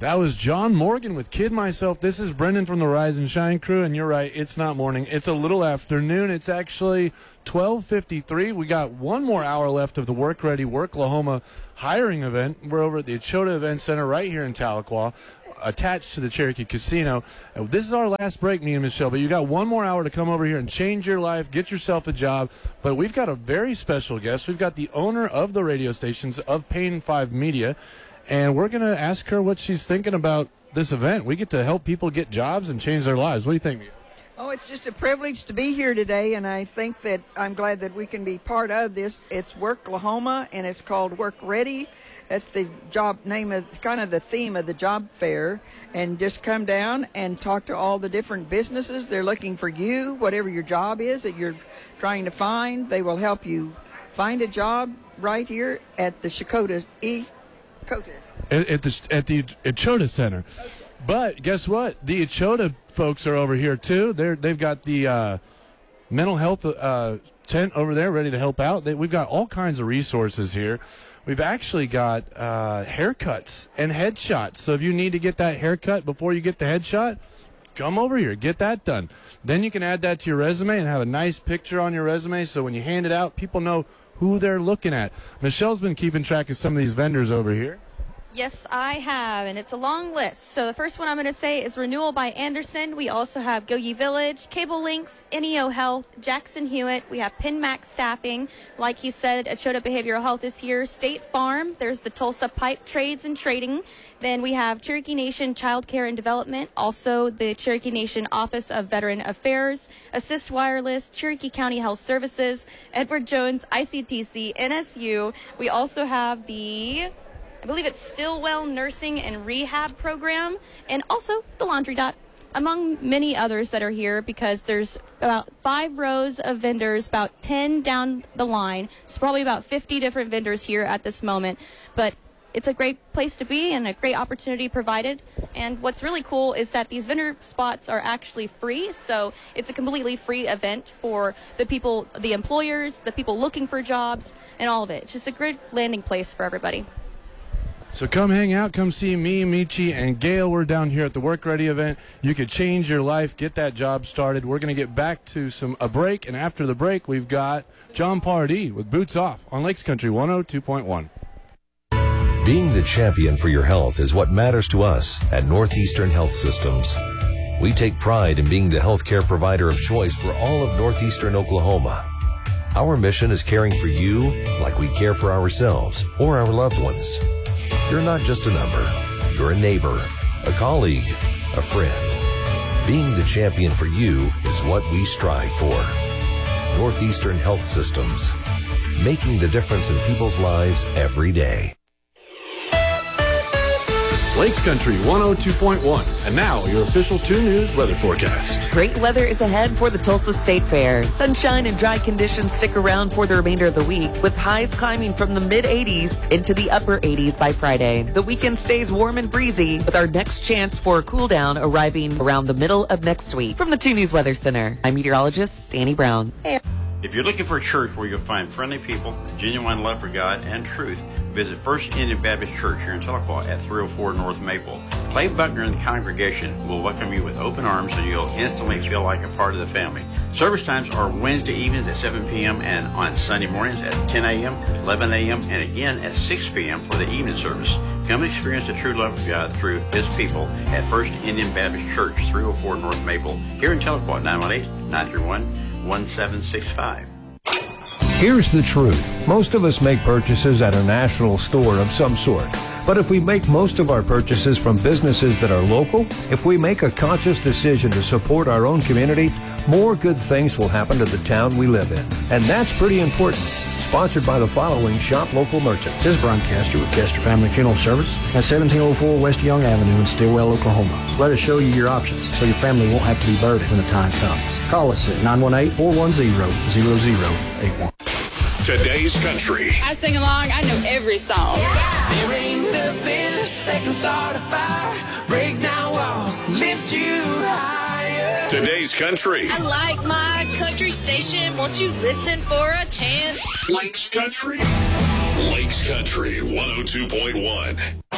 That was John Morgan with Kid Myself. This is Brendan from the Rise and Shine crew, and you're right, it's not morning. It's a little afternoon. It's actually 12:53. We got one more hour left of the Work Ready Worklahoma hiring event. We're over at the Echota Event Center right here in Tahlequah, attached to the Cherokee Casino. This is our last break, me and Michelle, but you got one more hour to come over here and change your life, get yourself a job. But we've got a very special guest. We've got the owner of the radio stations of Payne 5 Media, and we're going to ask her what she's thinking about this event. We get to help people get jobs and change their lives. What do you think, Mia? Oh, it's just a privilege to be here today, and I think that I'm glad that we can be part of this. It's Worklahoma, and it's called Work Ready. That's the job name of kind of the theme of the job fair. And just come down and talk to all the different businesses. They're looking for you, whatever your job is that you're trying to find. They will help you find a job right here at the Echota at the Echota Center. Okay. But guess what? The Echota folks are over here too. They've got the mental health tent over there ready to help out. We've got all kinds of resources here. We've actually got haircuts and headshots. So if you need to get that haircut before you get the headshot, come over here, get that done. Then you can add that to your resume and have a nice picture on your resume so when you hand it out, people know who they're looking at. Michelle's been keeping track of some of these vendors over here. Yes, I have, and it's a long list. So the first one I'm going to say is Renewal by Anderson. We also have Go Ye Village, Cable Links, NEO Health, Jackson Hewitt. We have PinMax Staffing. Like he said, Echota Behavioral Health is here. State Farm. There's the Tulsa Pipe Trades and Trading. Then we have Cherokee Nation Child Care and Development. Also the Cherokee Nation Office of Veteran Affairs, Assist Wireless, Cherokee County Health Services, Edward Jones, ICTC, NSU. We also have I believe it's Stillwell Nursing and Rehab Program, and also the Laundry Dot, among many others that are here because there's about 5 rows of vendors, about 10 down the line. It's probably about 50 different vendors here at this moment, but it's a great place to be and a great opportunity provided. And what's really cool is that these vendor spots are actually free, so it's a completely free event for the people, the employers, the people looking for jobs, and all of it. It's just a great landing place for everybody. So come hang out, come see me, Michi, and Gail. We're down here at the Work Ready event. You could change your life, get that job started. We're going to get back to a break, and after the break, we've got John Pardee with Boots Off on Lakes Country 102.1. Being the champion for your health is what matters to us at Northeastern Health Systems. We take pride in being the healthcare provider of choice for all of Northeastern Oklahoma. Our mission is caring for you like we care for ourselves or our loved ones. You're not just a number. You're a neighbor, a colleague, a friend. Being the champion for you is what we strive for. Northeastern Health Systems, making the difference in people's lives every day. Lakes Country 102.1. And now, your official 2 News weather forecast. Great weather is ahead for the Tulsa State Fair. Sunshine and dry conditions stick around for the remainder of the week, with highs climbing from the mid-80s into the upper 80s by Friday. The weekend stays warm and breezy, with our next chance for a cool down arriving around the middle of next week. From the 2 News Weather Center, I'm meteorologist Annie Brown. Hey. If you're looking for a church where you'll find friendly people, genuine love for God, and truth, visit First Indian Baptist Church here in Tahlequah at 304 North Maple. Clay Buckner and the congregation will welcome you with open arms so you'll instantly feel like a part of the family. Service times are Wednesday evenings at 7 p.m. and on Sunday mornings at 10 a.m., 11 a.m., and again at 6 p.m. for the evening service. Come and experience the true love of God through His people at First Indian Baptist Church, 304 North Maple, here in Tahlequah, 918-931-1765. Here's the truth. Most of us make purchases at a national store of some sort. But if we make most of our purchases from businesses that are local, if we make a conscious decision to support our own community, more good things will happen to the town we live in. And that's pretty important. Sponsored by the following shop local merchants. This is Brian Castor with Castor Family Funeral Service at 1704 West Young Avenue in Stillwell, Oklahoma. Let us show you your options so your family won't have to be burdened when the time comes. Call us at 918-410-0081. Today's Country. I sing along. I know every song. Yeah. There ain't nothing that can start a fire, break down walls, lift you higher. Today's Country. I like my country station. Won't you listen for a chance? Lakes Country. Lakes Country 102.1.